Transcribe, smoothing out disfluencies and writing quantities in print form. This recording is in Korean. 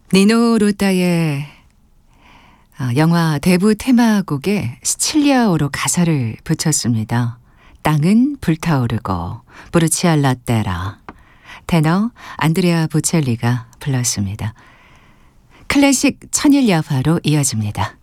니노 로타의 영화 대부 테마곡에 시칠리아어로 가사를 붙였습니다. 땅은 불타오르고 브루치알라 테라. 테너 안드레아 보첼리가 불렀습니다. 클래식 천일야화로 이어집니다.